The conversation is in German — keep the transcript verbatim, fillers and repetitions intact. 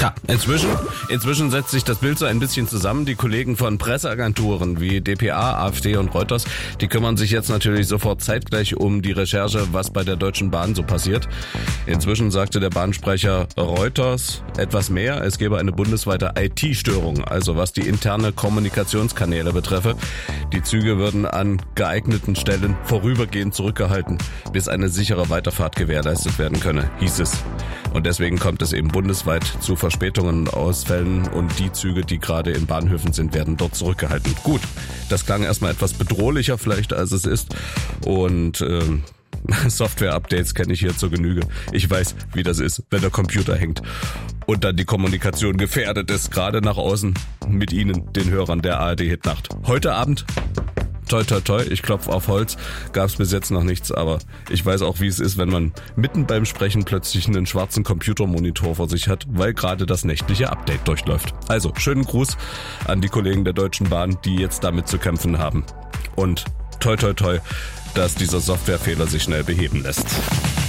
Ja, inzwischen, inzwischen setzt sich das Bild so ein bisschen zusammen. Die Kollegen von Presseagenturen wie D P A, AfD und Reuters, die kümmern sich jetzt natürlich sofort zeitgleich um die Recherche, was bei der Deutschen Bahn so passiert. Inzwischen sagte der Bahnsprecher Reuters etwas mehr. Es gebe eine bundesweite I T-Störung, also was die interne Kommunikationskanäle betreffe. Die Züge würden an geeigneten Stellen vorübergehend zurückgehalten, bis eine sichere Weiterfahrt gewährleistet werden könne, hieß es. Und deswegen kommt es eben bundesweit zu Verspätungen und Ausfällen und die Züge, die gerade in Bahnhöfen sind, werden dort zurückgehalten. Gut, das klang erstmal etwas bedrohlicher vielleicht, als es ist. Und ähm, Software-Updates kenne ich hier zur Genüge. Ich weiß, wie das ist, wenn der Computer hängt und dann die Kommunikation gefährdet ist, gerade nach außen mit Ihnen, den Hörern der A R D-Hitnacht. Heute Abend, toi toi toi, ich klopfe auf Holz, gab es bis jetzt noch nichts, aber ich weiß auch, wie es ist, wenn man mitten beim Sprechen plötzlich einen schwarzen Computermonitor vor sich hat, weil gerade das nächtliche Update durchläuft. Also, schönen Gruß an die Kollegen der Deutschen Bahn, die jetzt damit zu kämpfen haben. Und toi toi toi, dass dieser Softwarefehler sich schnell beheben lässt.